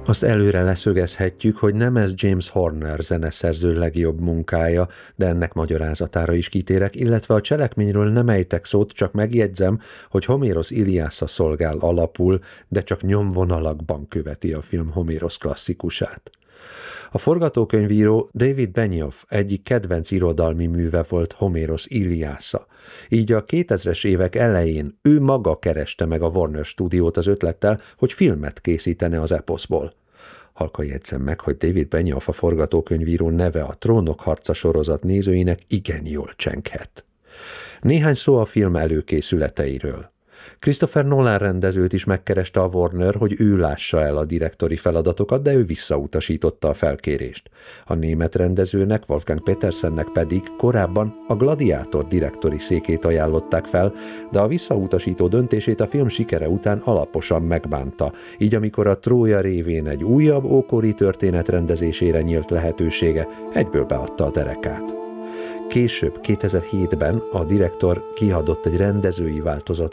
Azt előre leszögezhetjük, hogy nem ez James Horner zeneszerző legjobb munkája, de ennek magyarázatára is kitérek, illetve a cselekményről nem ejtek szót, csak megjegyzem, hogy Homérosz Iliásza szolgál alapul, de csak nyomvonalakban követi a film Homérosz klasszikusát. A forgatókönyvíró David Benioff egyik kedvenc irodalmi műve volt Homérosz Iliásza. Így a 2000-es évek elején ő maga kereste meg a Warner stúdiót az ötlettel, hogy filmet készítene az eposzból. Halkan jegyzem meg, hogy David Benioff a forgatókönyvíró neve a Trónok harca sorozat nézőinek igen jól csenghet. Néhány szó a film előkészületeiről. Christopher Nolan rendezőt is megkereste a Warner, hogy ő lássa el a direktori feladatokat, de ő visszautasította a felkérést. A német rendezőnek, Wolfgang Petersennek pedig korábban a Gladiátor direktori székét ajánlották fel, de a visszautasító döntését a film sikere után alaposan megbánta, így amikor a Trója révén egy újabb ókori történet rendezésére nyílt lehetősége, egyből beadta a derekát. Később, 2007-ben a direktor kiadott egy rendezői változatot